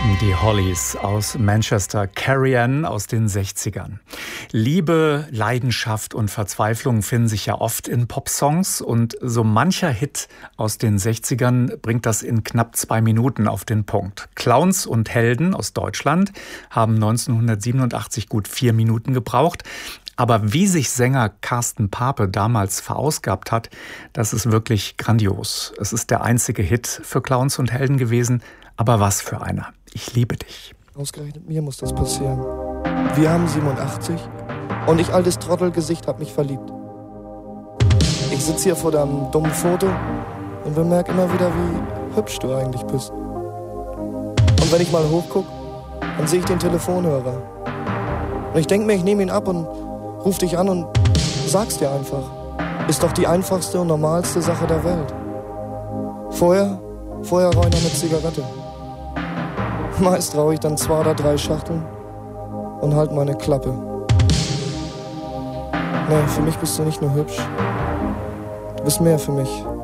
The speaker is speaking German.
Die Hollies aus Manchester, Carrie Ann aus den 60ern. Liebe, Leidenschaft und Verzweiflung finden sich ja oft in Popsongs und so mancher Hit aus den 60ern bringt das in knapp 2 Minuten auf den Punkt. Clowns und Helden aus Deutschland haben 1987 gut 4 Minuten gebraucht. Aber wie sich Sänger Carsten Pape damals verausgabt hat, das ist wirklich grandios. Es ist der einzige Hit für Clowns und Helden gewesen, aber was für einer. Ich liebe dich. Ausgerechnet mir muss das passieren. Wir haben 87 und ich, altes Trottelgesicht, hab mich verliebt. Ich sitz hier vor deinem dummen Foto und bemerk immer wieder, wie hübsch du eigentlich bist. Und wenn ich mal hochguck, dann sehe ich den Telefonhörer. Und ich denk mir, ich nehme ihn ab und ruf dich an und sag's dir einfach. Ist doch die einfachste und normalste Sache der Welt. Vorher rauche ich noch eine Zigarette. Meist rauche ich dann 2 oder 3 Schachteln und halt meine Klappe. Nee, für mich bist du nicht nur hübsch. Du bist mehr für mich.